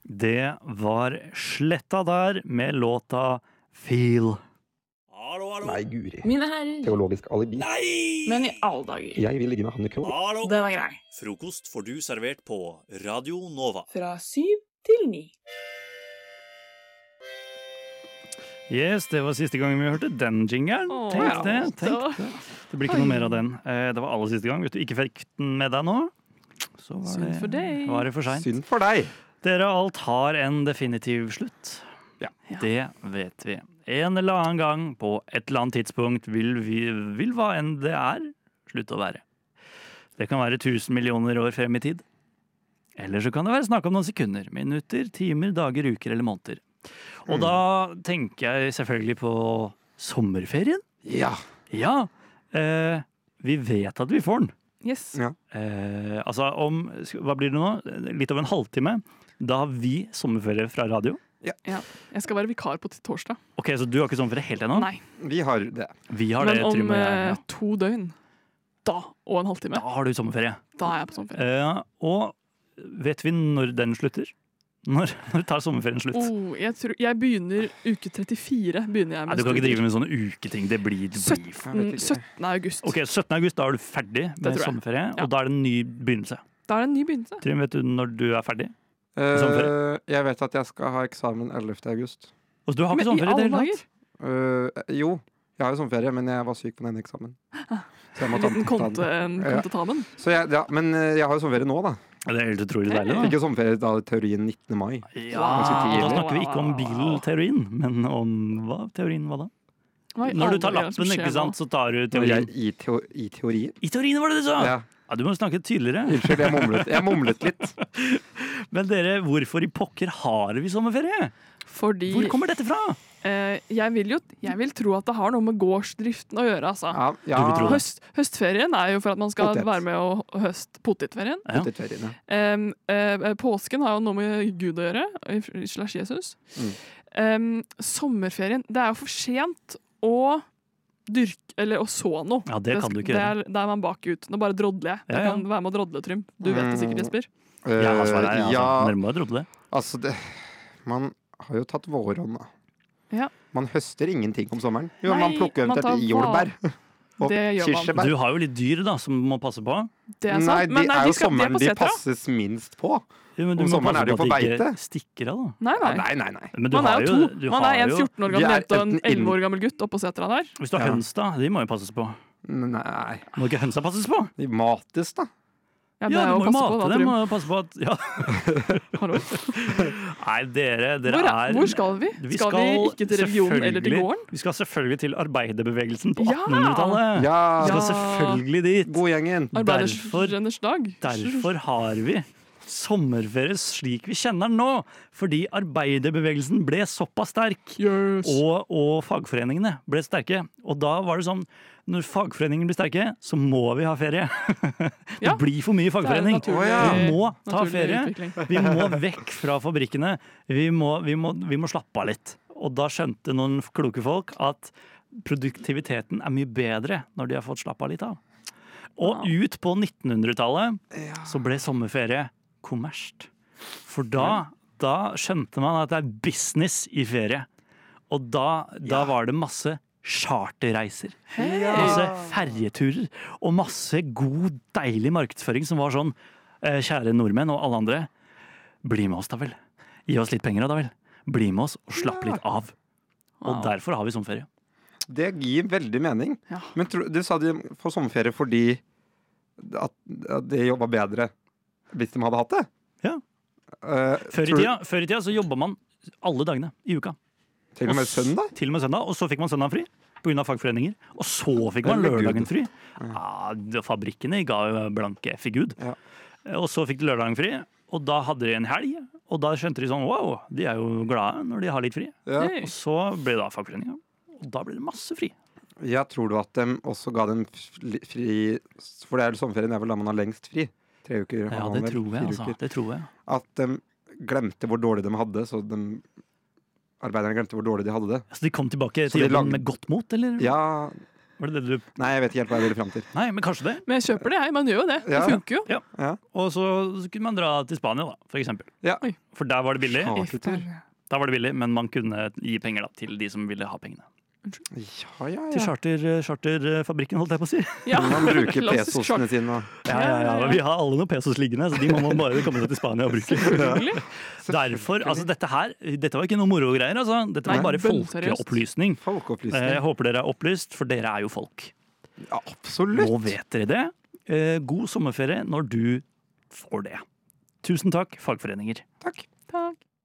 Det var Sletta der med låta Feel. Hallo, hallo. Nei, Guri. Mine herrer. Teologisk alibi. Nei! Men i alle dager. Jeg vil ligge med Hanne Krohg. Hallo. Den er grei. Frokost får du servert på Radio Nova. Fra 7 til 9. Yes, det var siste gang vi hørte den jingeren. Tenk det. Det blir ikke noe mer av den. Det var aller siste gang. Hvis du ikke fikk den med deg nå, så Synd for deg. var det for sent. Synd for deg. Dere alt har en definitiv slutt. Ja. Det vet vi. En eller annen gang på et eller annet tidspunkt vil hva enn det er, slutte å være. Det kan være 1000 millioner år frem i tid. Eller så kan det være snakk om noen sekunder, minutter, timer, dager, uker eller måneder. Og da tenker jeg selvfølgelig på sommerferien. Ja. Ja, vi vet at vi får den. Yes. Ja. Altså hva blir det nå? Litt over en halvtime. Da har vi sommerferie fra radio. Ja. Jeg skal være vikar på til torsdag. Ok, så du har ikke sommerferie helt ennå? Nei. Vi har det. Vi har Men det, om Trym og jeg. Ja. 2 døgn. Da og en halvtime. Da har du sommerferie. Da er jeg på sommerferie. Og vet vi når den slutter? Når tar sommerferien slutt? Jeg begynner uke 34. Begynner jeg Nei, med du kan ikke studier. drive med sånne uketing. Det blir 17. august. Ok, 17. august, da er du ferdig med tror jeg. sommerferie, Ja. og da er det en ny begynnelse. Da er det en ny begynnelse. Trym, vet du når du er ferdig? Sommerferie? Jeg vet at jeg skal ha eksamen 11. august. Og så du har ikke Men i sommerferie i det alle hele tatt? Jo, jeg har jo sommerferie, men jeg var syk på den eksamen. Så jeg må En ta liten kontetamen. Så men jeg har jo sommerferie nå, da. Det er helt utrolig deilig, Jeg da. fikk jo sommerferie da teorien 19. mai. Ja, Ganske da tidlig. snakker vi ikke om bilteorien, men om teorien hva da? Hva i Når du tar alle dager som lappen, skjer ikke sant, nå? så tar du Når teorien. jeg i teorien. I teorien var det du sa! Ja. Ja, du må snakke tydeligere. Unnskyld, jeg mumlet litt. Men dere, hvorfor i pokker har vi sommerferie? Fordi Hvor kommer dette fra? jeg vil tro at det har noe med gårdsdriften å gjøre, altså. Ja, Du vil tro det. Høstferien er jo for at man skal Potet. være med å høste potetferien. Ja. Potetferien, ja. Påsken har jo noe med Gud å gjøre, slash Jesus. Sommerferien, det er jo for sent å dyrke, eller å så noe. Ja, det kan du ikke gjøre. Da er man bakut. Nå bare drodler jeg. Ja, Jeg ja. kan være med å drodle, Trym. Du vet det sikkert, Jesper. Jeg har svaret her, ja, Dere må jo tro på det. altså man har jo tatt vårhånd, da. Ja. Man høster ingenting om sommeren. Jo, Nei, man plukker man tar eventuelt jordbær. Og Det gjør man. kirsebær. Du har jo litt dyr da, som må passe på. Det er sant. Nei, Men det er jo de sommeren på de setra. passes minst på. Ja, men du Om må sommeren passe er det jo på på at de ikke beite. stikker av, da. Nei. Nei. Men du Man har er jo, jo du man har er en jo 14 år Vi gammel er jente og en enten 11 år gammel gutt oppå setra der. Hvis du har Ja. høns, da, de må jo passes på. Nei. Må ikke hønsa passes på? De mates, da. Ja, det Ja, er du jo må å jo passe på, mate da, dem Trym. og passe på at ja. Hallo. Nei, dere er Hvor skal vi? Skal vi ikke til religionen eller til selvfølgelig- gården? Vi skal selvfølgelig til arbeiderbevegelsen på Ja! 1800-tallet. Ja, Vi skal Ja. selvfølgelig dit. godgjengen. Arbeidernes dag. Derfor har vi sommerferie slik vi kjenner den nå. Fordi arbeiderbevegelsen ble såpass sterk. Yes. Og fagforeningene ble sterke. Og da var det sånn, når fagforeningene blir sterke, så må vi ha ferie. Det Ja. blir for mye Det er fagforening. naturlig- Å, ja. Vi må ta naturlig ferie. utvikling. Vi må vekk fra fabrikkene. Vi må slappe av litt. Og da skjønte noen kloke folk at produktiviteten er mye bedre når de har fått slappe av litt av. Og ut på 1900-tallet så ble sommerferie kommersielt. For da skjønte man at det er business i ferie. Og da var det masse charterreiser. Masse ferjeturer. Og masse god, deilig markedsføring som var sånn kjære nordmenn og alle andre, bli med oss da vel. Gi oss litt penger da vel. Bli med oss og slapp litt av. Og Wow. derfor har vi sommerferie. Det gir veldig mening. Ja. Men du sa de får sommerferie fordi at det jobba bedre hvis de hadde hatt det? Ja. Før Før i tida så jobba man alle dagene i uka. Til og med søndag? Til og med søndag. Og så fikk man søndagen fri pga. fagforeninger. Og så fikk man Herregud. lørdagen fri. Ja, fabrikkene ga jo blanke F i Gud. Ja. Og så fikk de lørdagen fri, og da hadde de en helg. Og da skjønte de sånn wow, de er jo glade når de har litt fri. Ja. Hey. Og så ble det da fagforeninga. Og da ble det masse fri. Jeg tror du at de også ga dem fri. For det er sommerferien er vel da man har lengst fri. 3 uker. Ja, har man det vel, tror jeg. 4 Altså. uker. Det tror jeg. At de glemte hvor dårlig de hadde, så arbeiderne glemte hvor dårlig de hadde det. Så de kom tilbake Så til de jobben lagde- med godt mot, eller? Ja, Var det det du Nei, jeg vet ikke helt hva jeg ville fram til. Nei, men kanskje det. Men jeg kjøper det, man gjør jo det. Det Ja. funker jo. Ja. Og så kunne man dra til Spania, da, for eksempel. Ja. Oi. For der var det billig. Chartertur. Da var det billig, men man kunne gi penger da, til de som ville ha pengene. Ja. Til charterfabrikken, holdt jeg på å si. Ja. Man bruker Klassisk pesosene sine. Ja. Vi har alle noen pesos liggende, så de må man bare komme seg til Spania og bruke. Selvfølgelig. Derfor, altså dette var ikke noe moro-greier. Altså. Dette var Nei, bare bønnseriøst. folkeopplysning. Folkeopplysning. Jeg håper dere er opplyst, for dere er jo folk. Ja, absolutt. Nå vet dere det. God sommerferie når du får det. Tusen takk, fagforeninger. Takk. Takk.